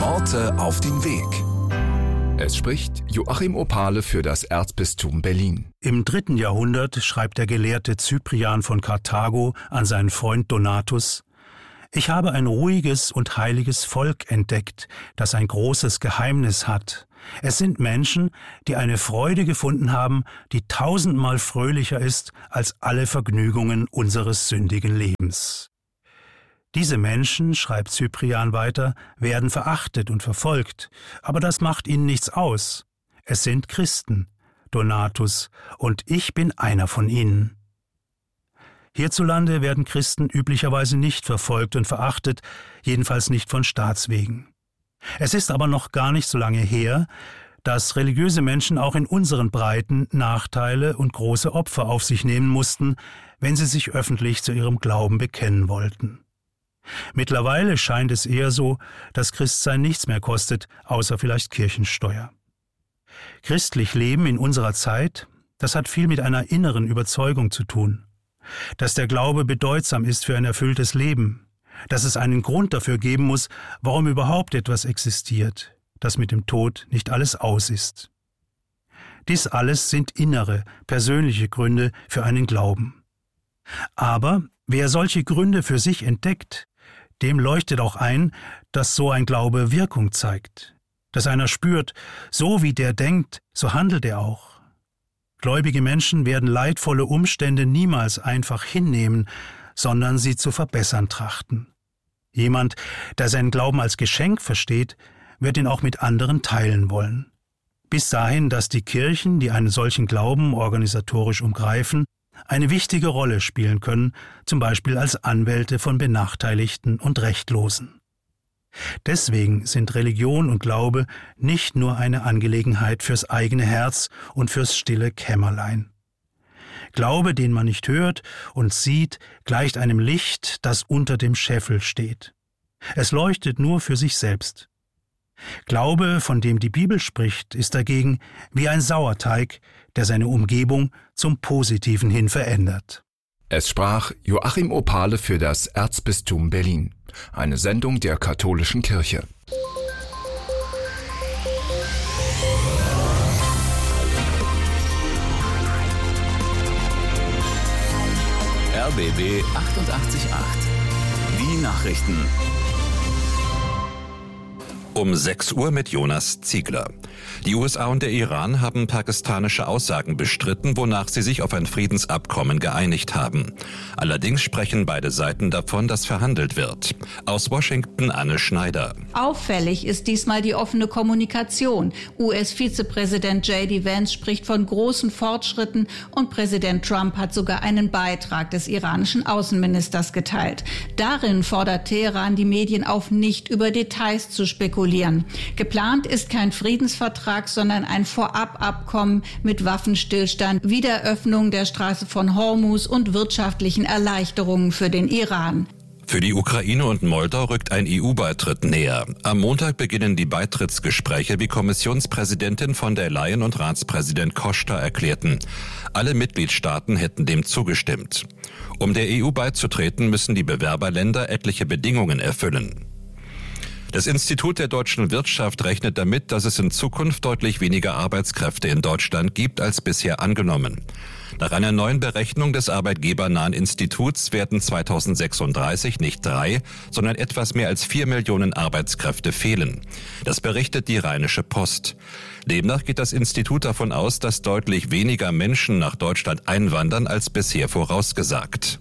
Orte auf dem Weg. Es spricht Joachim Opale für das Erzbistum Berlin. Im 3. Jahrhundert schreibt der Gelehrte Cyprian von Karthago an seinen Freund Donatus: Ich habe ein ruhiges und heiliges Volk entdeckt, das ein großes Geheimnis hat. Es sind Menschen, die eine Freude gefunden haben, die 1000-mal fröhlicher ist als alle Vergnügungen unseres sündigen Lebens. Diese Menschen, schreibt Cyprian weiter, werden verachtet und verfolgt, aber das macht ihnen nichts aus. Es sind Christen, Donatus, und ich bin einer von ihnen. Hierzulande werden Christen üblicherweise nicht verfolgt und verachtet, jedenfalls nicht von Staatswegen. Es ist aber noch gar nicht so lange her, dass religiöse Menschen auch in unseren Breiten Nachteile und große Opfer auf sich nehmen mussten, wenn sie sich öffentlich zu ihrem Glauben bekennen wollten. Mittlerweile scheint es eher so, dass Christsein nichts mehr kostet, außer vielleicht Kirchensteuer. Christlich Leben in unserer Zeit, das hat viel mit einer inneren Überzeugung zu tun. Dass der Glaube bedeutsam ist für ein erfülltes Leben, dass es einen Grund dafür geben muss, warum überhaupt etwas existiert, dass mit dem Tod nicht alles aus ist. Dies alles sind innere, persönliche Gründe für einen Glauben. Aber wer solche Gründe für sich entdeckt, dem leuchtet auch ein, dass so ein Glaube Wirkung zeigt, dass einer spürt, so wie der denkt, so handelt er auch. Gläubige Menschen werden leidvolle Umstände niemals einfach hinnehmen, sondern sie zu verbessern trachten. Jemand, der seinen Glauben als Geschenk versteht, wird ihn auch mit anderen teilen wollen. Bis dahin, dass die Kirchen, die einen solchen Glauben organisatorisch umgreifen, eine wichtige Rolle spielen können, zum Beispiel als Anwälte von Benachteiligten und Rechtlosen. Deswegen sind Religion und Glaube nicht nur eine Angelegenheit fürs eigene Herz und fürs stille Kämmerlein. Glaube, den man nicht hört und sieht, gleicht einem Licht, das unter dem Scheffel steht. Es leuchtet nur für sich selbst. Glaube, von dem die Bibel spricht, ist dagegen wie ein Sauerteig, der seine Umgebung zum Positiven hin verändert. Es sprach Joachim Opale für das Erzbistum Berlin, eine Sendung der Katholischen Kirche. RBB 88.8. Die Nachrichten. Um 6 Uhr mit Jonas Ziegler. Die USA und der Iran haben pakistanische Aussagen bestritten, wonach sie sich auf ein Friedensabkommen geeinigt haben. Allerdings sprechen beide Seiten davon, dass verhandelt wird. Aus Washington Anne Schneider. Auffällig ist diesmal die offene Kommunikation. US-Vizepräsident J.D. Vance spricht von großen Fortschritten und Präsident Trump hat sogar einen Beitrag des iranischen Außenministers geteilt. Darin fordert Teheran die Medien auf, nicht über Details zu spekulieren. Geplant ist kein Friedensvertrag, sondern ein Vorababkommen mit Waffenstillstand, Wiederöffnung der Straße von Hormuz und wirtschaftlichen Erleichterungen für den Iran. Für die Ukraine und Moldau rückt ein EU-Beitritt näher. Am Montag beginnen die Beitrittsgespräche, wie Kommissionspräsidentin von der Leyen und Ratspräsident Costa erklärten. Alle Mitgliedstaaten hätten dem zugestimmt. Um der EU beizutreten, müssen die Bewerberländer etliche Bedingungen erfüllen. Das Institut der deutschen Wirtschaft rechnet damit, dass es in Zukunft deutlich weniger Arbeitskräfte in Deutschland gibt als bisher angenommen. Nach einer neuen Berechnung des arbeitgebernahen Instituts werden 2036 nicht 3, sondern etwas mehr als 4 Millionen Arbeitskräfte fehlen. Das berichtet die Rheinische Post. Demnach geht das Institut davon aus, dass deutlich weniger Menschen nach Deutschland einwandern als bisher vorausgesagt.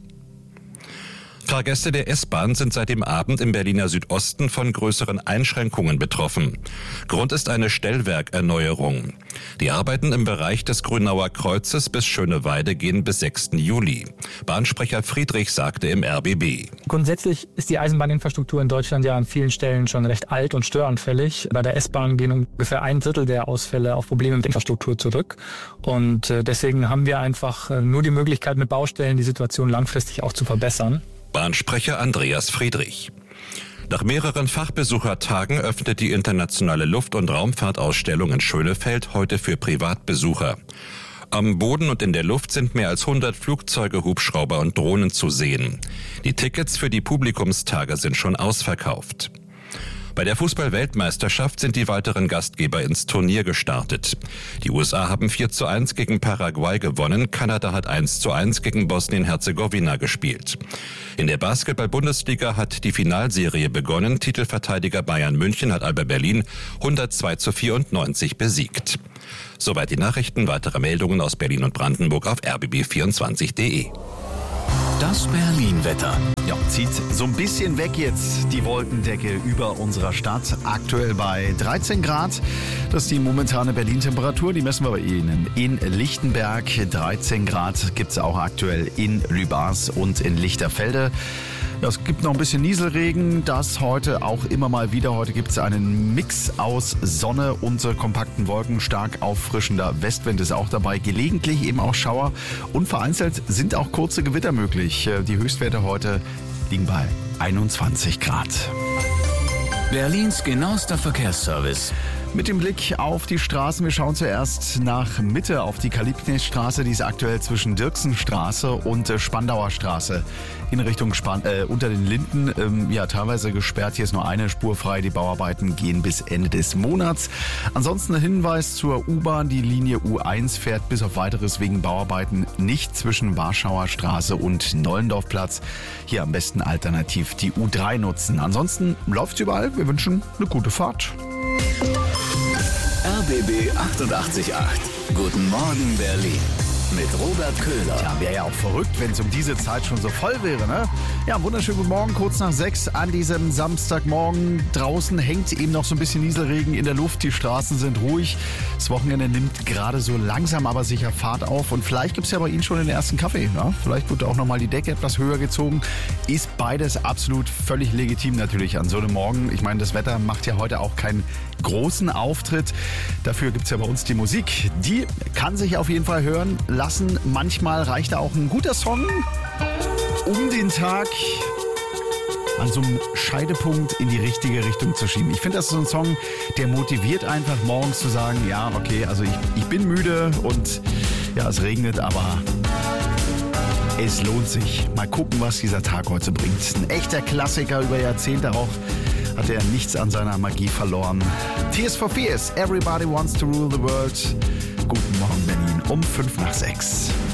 Fahrgäste der S-Bahn sind seit dem Abend im Berliner Südosten von größeren Einschränkungen betroffen. Grund ist eine Stellwerkerneuerung. Die Arbeiten im Bereich des Grünauer Kreuzes bis Schöneweide gehen bis 6. Juli. Bahnsprecher Friedrich sagte im RBB. Grundsätzlich ist die Eisenbahninfrastruktur in Deutschland ja an vielen Stellen schon recht alt und störanfällig. Bei der S-Bahn gehen ungefähr 1/3 der Ausfälle auf Probleme mit Infrastruktur zurück. Und deswegen haben wir einfach nur die Möglichkeit, mit Baustellen die Situation langfristig auch zu verbessern. Bahnsprecher Andreas Friedrich. Nach mehreren Fachbesuchertagen öffnet die internationale Luft- und Raumfahrtausstellung in Schönefeld heute für Privatbesucher. Am Boden und in der Luft sind mehr als 100 Flugzeuge, Hubschrauber und Drohnen zu sehen. Die Tickets für die Publikumstage sind schon ausverkauft. Bei der Fußball-Weltmeisterschaft sind die weiteren Gastgeber ins Turnier gestartet. Die USA haben 4:1 gegen Paraguay gewonnen, Kanada hat 1:1 gegen Bosnien-Herzegowina gespielt. In der Basketball-Bundesliga hat die Finalserie begonnen. Titelverteidiger Bayern München hat Alba Berlin 102:94 besiegt. Soweit die Nachrichten. Weitere Meldungen aus Berlin und Brandenburg auf rbb24.de. Das Berlin-Wetter. Ja, zieht so ein bisschen weg jetzt die Wolkendecke über unserer Stadt. Aktuell bei 13 Grad. Das ist die momentane Berlin-Temperatur. Die messen wir bei Ihnen in Lichtenberg. 13 Grad gibt es auch aktuell in Lübars und in Lichterfelde. Ja, es gibt noch ein bisschen Nieselregen, das heute auch immer mal wieder. Heute gibt es einen Mix aus Sonne und kompakten Wolken. Stark auffrischender Westwind ist auch dabei. Gelegentlich eben auch Schauer und vereinzelt sind auch kurze Gewitter möglich. Die Höchstwerte heute liegen bei 21 Grad. Berlins genauester Verkehrsservice. Mit dem Blick auf die Straßen, wir schauen zuerst nach Mitte auf die Karl-Liebknecht-Straße, die ist aktuell zwischen Dirksenstraße und Spandauer Straße in Richtung unter den Linden. Teilweise gesperrt, hier ist nur eine Spur frei, die Bauarbeiten gehen bis Ende des Monats. Ansonsten ein Hinweis zur U-Bahn, die Linie U1 fährt bis auf weiteres wegen Bauarbeiten nicht zwischen Warschauer Straße und Nollendorfplatz. Hier am besten alternativ die U3 nutzen. Ansonsten läuft es überall, wir wünschen eine gute Fahrt. RBB 88.8. Guten Morgen Berlin. Mit Robert Köhler. Ja, wäre ja auch verrückt, wenn es um diese Zeit schon so voll wäre, ne? Ja, wunderschönen guten Morgen, kurz nach 6 an diesem Samstagmorgen. Draußen hängt eben noch so ein bisschen Nieselregen in der Luft, die Straßen sind ruhig. Das Wochenende nimmt gerade so langsam aber sicher Fahrt auf und vielleicht gibt es ja bei Ihnen schon den ersten Kaffee, ne? Vielleicht wird auch nochmal die Decke etwas höher gezogen. Ist beides absolut völlig legitim natürlich an so einem Morgen. Ich meine, das Wetter macht ja heute auch keinen großen Auftritt. Dafür gibt es ja bei uns die Musik. Die kann sich auf jeden Fall hören lassen. Manchmal reicht da auch ein guter Song, um den Tag an so einem Scheidepunkt in die richtige Richtung zu schieben. Ich finde, das ist so ein Song, der motiviert einfach morgens zu sagen, ja, okay, also ich bin müde und ja, es regnet, aber es lohnt sich. Mal gucken, was dieser Tag heute bringt. Ein echter Klassiker über Jahrzehnte auch. Hat er nichts an seiner Magie verloren. Tears for Fears, Everybody Wants to Rule the World. Guten Morgen Berlin um 5 nach 6.